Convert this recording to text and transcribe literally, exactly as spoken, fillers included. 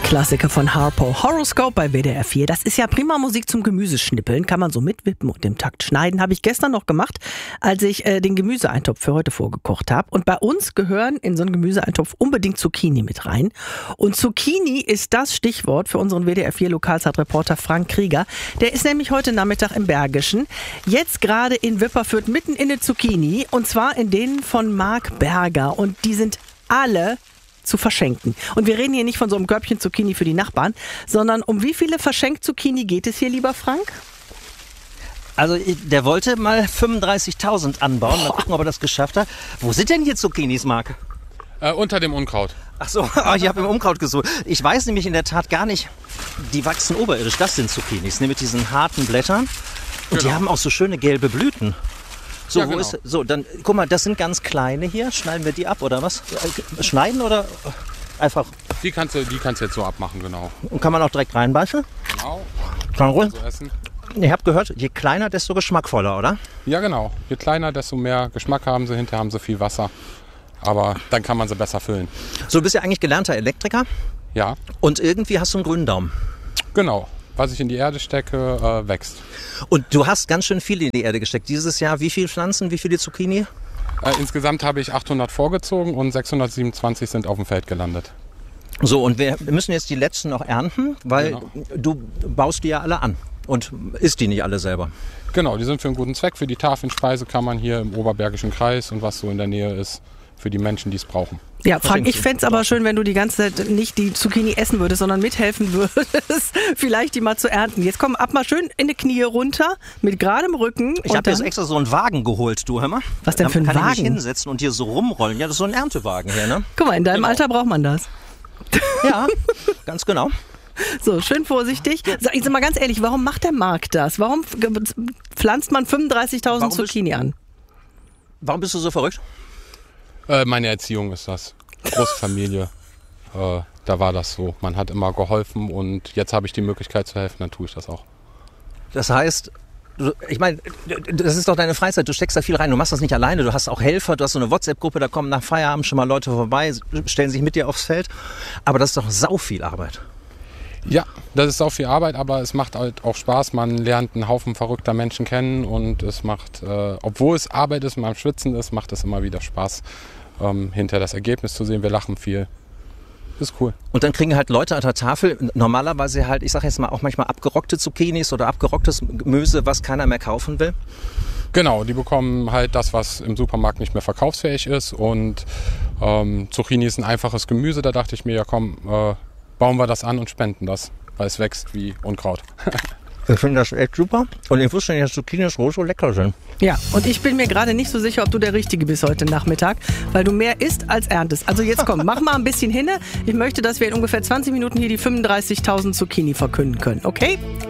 Klassiker von Harpo. Horoscope bei W D R vier. Das ist ja prima Musik zum Gemüseschnippeln. Kann man so mitwippen und im Takt schneiden. Habe ich gestern noch gemacht, als ich äh, den Gemüseeintopf für heute vorgekocht habe. Und bei uns gehören in so einen Gemüseeintopf unbedingt Zucchini mit rein. Und Zucchini ist das Stichwort für unseren W D R vier Lokalzeitreporter Frank Krieger. Der ist nämlich heute Nachmittag im Bergischen. Jetzt gerade in Wipperfürth mitten in der Zucchini. Und zwar in denen von Marc Berger. Und die sind alle zu verschenken. Und wir reden hier nicht von so einem Körbchen Zucchini für die Nachbarn, sondern um wie viele verschenkt Zucchini geht es hier, lieber Frank? Also der wollte mal fünfunddreißigtausend anbauen. Mal gucken, ob er das geschafft hat. Wo sind denn hier Zucchinis, Marc? Äh, unter dem Unkraut. Ach so, oh, ich habe im Unkraut gesucht. Ich weiß nämlich in der Tat gar nicht, die wachsen oberirdisch. Das sind Zucchinis, ne, mit diesen harten Blättern. Und genau. Die haben auch so schöne gelbe Blüten. So, ja, wo genau. ist, so, dann, guck mal, das sind ganz kleine hier. Schneiden wir die ab, oder was? Schneiden oder einfach? Die kannst du, die kannst du jetzt so abmachen, genau. Und kann man auch direkt reinbeißen? Genau. Kann ruhig. So essen. Ihr habt gehört, je kleiner, desto geschmackvoller, oder? Ja, genau. Je kleiner, desto mehr Geschmack haben sie. Hinterher haben sie viel Wasser. Aber dann kann man sie besser füllen. So, du bist ja eigentlich gelernter Elektriker. Ja. Und irgendwie hast du einen grünen Daumen. Genau. Was ich in die Erde stecke, äh, wächst. Und du hast ganz schön viel in die Erde gesteckt. Dieses Jahr wie viele Pflanzen, wie viele Zucchini? Äh, insgesamt habe ich achthundert vorgezogen und sechshundertsiebenundzwanzig sind auf dem Feld gelandet. So, und wir müssen jetzt die letzten noch ernten, weil Genau. du baust die ja alle an und isst die nicht alle selber. Genau, die sind für einen guten Zweck, für die Tafelspeisekammer hier im Oberbergischen Kreis und was so in der Nähe ist, für die Menschen, die es brauchen. Ja, Frank, ich fände es aber schön, wenn du die ganze Zeit nicht die Zucchini essen würdest, sondern mithelfen würdest, vielleicht die mal zu ernten. Jetzt komm, ab mal schön in die Knie runter, mit geradem Rücken. Ich habe jetzt extra so einen Wagen geholt, du, hör mal. Was denn für ein Wagen? Kann ich Wagen? mich hinsetzen und hier so rumrollen. Ja, das ist so ein Erntewagen hier, ne? Guck mal, in deinem Genau. Alter braucht man das. Ja, ganz genau. So, schön vorsichtig. Sag, ich sag mal ganz ehrlich, warum macht der Markt das? Warum ge- pflanzt man fünfunddreißigtausend Warum bist- Zucchini an? Warum bist du so verrückt? Äh, meine Erziehung ist das. Große Familie. Äh, da war das so. Man hat immer geholfen und jetzt habe ich die Möglichkeit zu helfen, dann tue ich das auch. Das heißt, du, ich meine, das ist doch deine Freizeit, du steckst da viel rein, du machst das nicht alleine, du hast auch Helfer, du hast so eine WhatsApp-Gruppe, da kommen nach Feierabend schon mal Leute vorbei, stellen sich mit dir aufs Feld, aber das ist doch sau viel Arbeit. Ja, das ist auch viel Arbeit, aber es macht halt auch Spaß. Man lernt einen Haufen verrückter Menschen kennen und es macht, äh, obwohl es Arbeit ist, man am Schwitzen ist, macht es immer wieder Spaß, ähm, hinter das Ergebnis zu sehen. Wir lachen viel. Ist cool. Und dann kriegen halt Leute an der Tafel normalerweise halt, ich sag jetzt mal auch manchmal abgerockte Zucchinis oder abgerocktes Gemüse, was keiner mehr kaufen will. Genau, die bekommen halt das, was im Supermarkt nicht mehr verkaufsfähig ist und ähm, Zucchini ist ein einfaches Gemüse. Da dachte ich mir, ja komm, äh, bauen wir das an und spenden das, weil es wächst wie Unkraut. Ich finde das echt super und ich wusste nicht, dass Zucchinis roh so lecker sind. Ja, und ich bin mir gerade nicht so sicher, ob du der Richtige bist heute Nachmittag, weil du mehr isst als erntest. Also jetzt komm, mach mal ein bisschen hinne. Ich möchte, dass wir in ungefähr zwanzig Minuten hier die fünfunddreißigtausend Zucchini verkünden können, okay?